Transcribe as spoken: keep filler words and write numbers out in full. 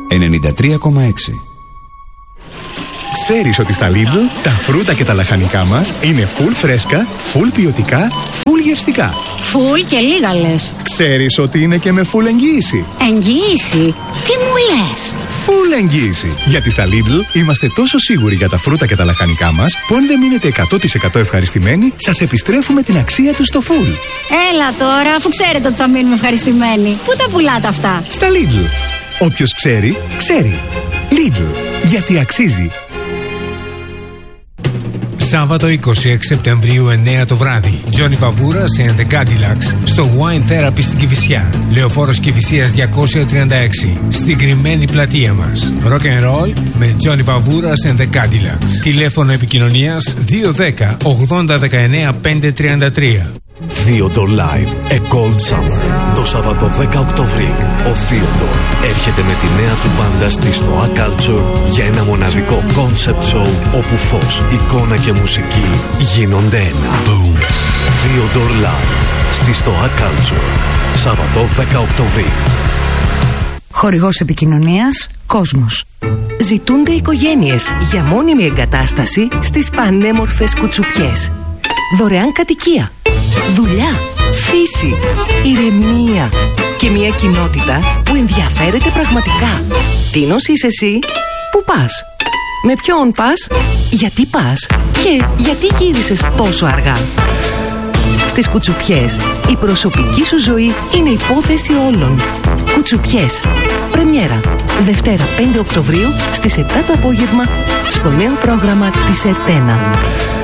ενενήντα τρία κόμμα έξι. Ξέρεις ότι στα Lidl τα φρούτα και τα λαχανικά μας είναι full φρέσκα, full ποιοτικά, full γευστικά. Full και λίγα λες. Ξέρεις ότι είναι και με full εγγύηση. Εγγύηση? Τι μου λες? Full εγγύηση. Γιατί στα Lidl είμαστε τόσο σίγουροι για τα φρούτα και τα λαχανικά μας που αν δεν μείνετε εκατό τοις εκατό ευχαριστημένοι, σας επιστρέφουμε την αξία τους στο full. Έλα τώρα, αφού ξέρετε ότι θα μείνουμε ευχαριστημένοι. Πού τα πουλάτε αυτά? Στα Lidl. Όποιος ξέρει, ξέρει. Lidl. Γιατί αξίζει. Σάββατο είκοσι έξι Σεπτεμβρίου εννέα το βράδυ. Τζόνι Βαβούρας and the Cadillacs στο Wine Therapy στην Κηφισιά. Λεωφόρος Κηφισίας διακόσια τριάντα έξι. Στην κρυμμένη πλατεία μας. Rock and roll με Τζόνι Βαβούρας and the Cadillacs. Τηλέφωνο επικοινωνίας δύο ένα μηδέν ογδόντα δεκαεννέα πεντακόσια τριάντα τρία. Theodore Live, A Cold Summer. Το Σάββατο δέκα Οκτωβρίου, ο Theodore έρχεται με τη νέα του μπάντα στη Stoa Culture για ένα μοναδικό concept show όπου φως, εικόνα και μουσική γίνονται ένα. Boom. Theodore Live στη Stoa Culture, Σάββατο δέκα Οκτωβρίου. Χορηγός επικοινωνίας Κόσμος. Ζητούνται οικογένειες για μόνιμη εγκατάσταση στις πανέμορφες Κουτσουπιές. Δωρεάν κατοικία, δουλειά, φύση, ηρεμία και μια κοινότητα που ενδιαφέρεται πραγματικά. Τι νος είσαι εσύ? Πού πας? Με ποιον πας? Γιατί πας? Και γιατί γύρισες τόσο αργά? Στις Κουτσουπιές η προσωπική σου ζωή είναι υπόθεση όλων. Κουτσουπιές. Πρεμιέρα Δευτέρα πέντε Οκτωβρίου στις επτά το απόγευμα στο νέο πρόγραμμα της Ερτένα.